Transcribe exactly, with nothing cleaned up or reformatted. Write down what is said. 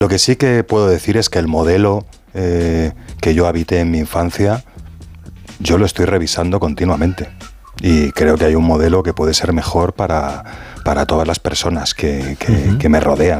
Lo que sí que puedo decir es que el modelo eh, que yo habité en mi infancia, yo lo estoy revisando continuamente. Y creo que hay un modelo que puede ser mejor para, para todas las personas que, que, uh-huh. que me rodean.